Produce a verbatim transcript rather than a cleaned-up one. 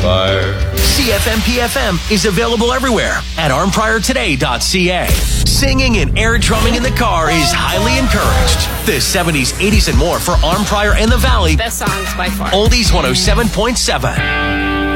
fire. C F M P F M is available everywhere at arm pryor today dot c a. Singing and air drumming in the car is highly encouraged. The seventies, eighties, and more for Arm Pryor and the Valley. Best songs by far. Oldies one oh seven point seven.